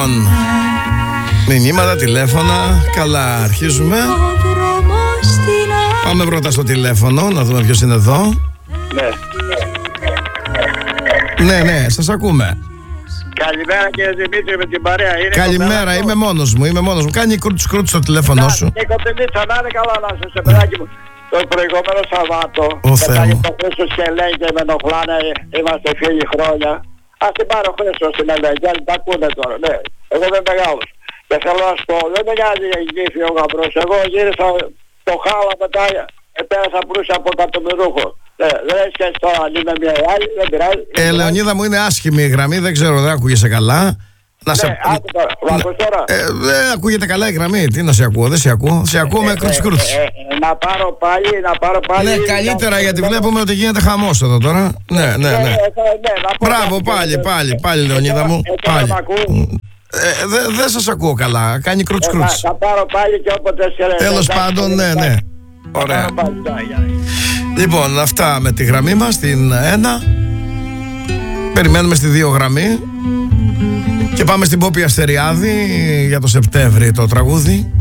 Λοιπόν, μηνύματα, τηλέφωνα. Καλά, αρχίζουμε. Πάμε πρώτα στο τηλέφωνο, να δούμε ποιος είναι εδώ. Ναι, σας ακούμε. Καλημέρα κύριε Δημήτρη με την παρέα. Καλημέρα, είμαι μόνος μου. Κάνει κρούτς στο τηλέφωνο σου. Νίκο Πενίτσα, να είναι καλά να είσαι παιδάκι μου. Το προηγούμενο Σαββάτο, Θεέ μου. το Χρήστος και λέει και με ενοχλάνε, είμαστε φίλοι χρόνια. Ας την πάρει ο Χρήστος στην Ελέγγυα, τα ακούνε τώρα, ναι. Εγώ είμαι μεγάλος. Και θέλω να σου πω, δεν με νοιάζει η γύφη ο γαμπρός. Εγώ γύρισα το χάλα μετά, πέρασα πλούσια από κατομμυρούχο. Δεν έχει σχέση τώρα αν είμαι μια ή άλλη, δεν πειράζει. Λεωνίδα μου, είναι άσχημη η γραμμή, δεν ξέρω, δεν ακούγεσαι καλά. Δεν ακούγεται καλά η γραμμή. Τι να σε ακούω, δεν σε ακούω. Σε ακούω με κρούτς. Να πάρω πάλι. Ναι, καλύτερα γιατί βλέπουμε ότι γίνεται χαμός εδώ τώρα. Ναι. Μπράβο, πάλι Λεωνίδα μου. Πάλι. Δεν σας ακούω καλά. Κάνει κρούτς. Θα πάρω πάλι και όποτε σε. Τέλος πάντων, ναι. Ωραία. Λοιπόν, αυτά με τη γραμμή μας, την 1. Περιμένουμε στη 2 γραμμή. Και πάμε στην Πόπη Αστεριάδη για το Σεπτέμβρη το τραγούδι.